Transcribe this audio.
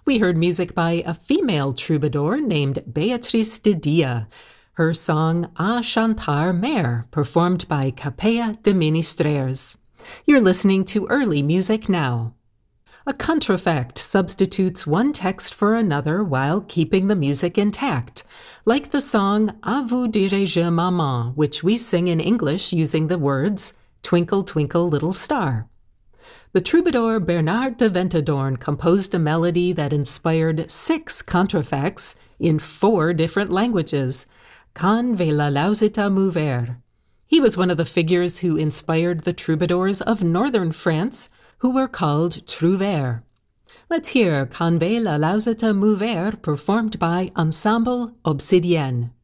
We heard music by a female troubadour named Beatrice de Dia. Her song A Chantar Mer, performed by Capella de Ministrers. You're listening to Early Music Now. A contrafact substitutes one text for another while keeping the music intact, like the song À vous dirai-je maman, which we sing in English using the words Twinkle, Twinkle, Little Star. The troubadour Bernard de Ventadorn composed a melody that inspired 6 contrafacts in 4 different languages. Quand ve la lausita mover. He was one of the figures who inspired the troubadours of northern France, who were called trouvères. Let's hear Quand ve la lausita mover performed by Ensemble Obsidienne.